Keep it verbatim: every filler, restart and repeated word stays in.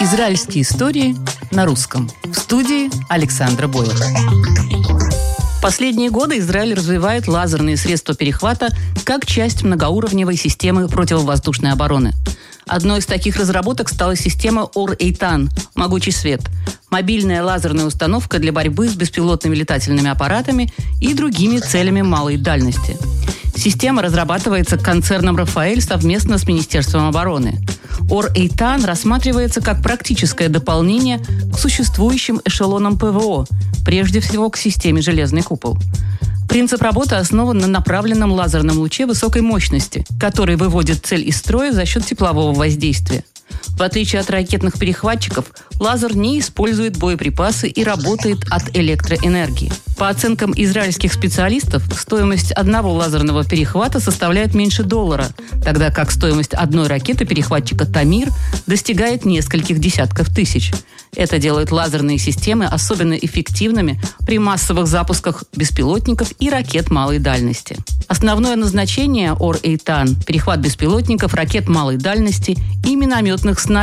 Израильские истории на русском. В студии Александра Бойлер. В последние годы Израиль развивает лазерные средства перехвата как часть многоуровневой системы противовоздушной обороны. Одной из таких разработок стала система Ор Эйтан – «Могучий свет». Мобильная лазерная установка для борьбы с беспилотными летательными аппаратами и другими целями малой дальности. Система разрабатывается концерном «Рафаэль» совместно с Министерством обороны. Ор Эйтан рассматривается как практическое дополнение к существующим эшелонам ПВО, прежде всего к системе «Железный купол». Принцип работы основан на направленном лазерном луче высокой мощности, который выводит цель из строя за счет теплового воздействия. В отличие от ракетных перехватчиков, лазер не использует боеприпасы и работает от электроэнергии. По оценкам израильских специалистов, стоимость одного лазерного перехвата составляет меньше доллара, тогда как стоимость одной ракеты-перехватчика «Тамир» достигает нескольких десятков тысяч. Это делает лазерные системы особенно эффективными при массовых запусках беспилотников и ракет малой дальности. Основное назначение Ор Эйтан – перехват беспилотников, ракет малой дальности и минометных